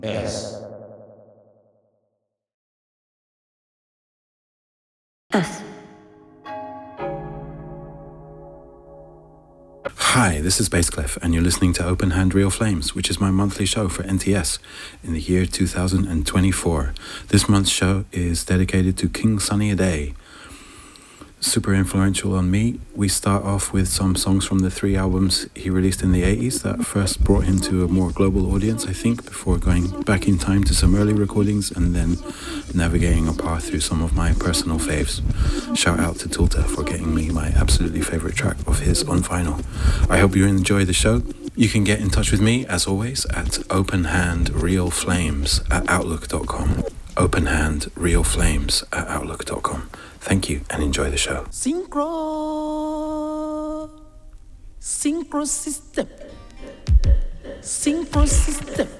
S. S. Hi, this is Basscliff, and you're listening to Open Hand Real Flames, which is my monthly show for NTS in the year 2024. This month's show is dedicated to King Sunny Ade. Super influential on me. We start off with some songs from the 3 albums he released in the 80s that first brought him to a more global audience, I think, before going back in time to some early recordings and then navigating a path through some of my personal faves. Shout out to Tulta for getting me my absolutely favorite track of his on vinyl. I hope you enjoy the show. You can get in touch with me, as always, at openhandrealflames@outlook.com. openhandrealflames@outlook.com. Thank you and enjoy the show. Synchro system.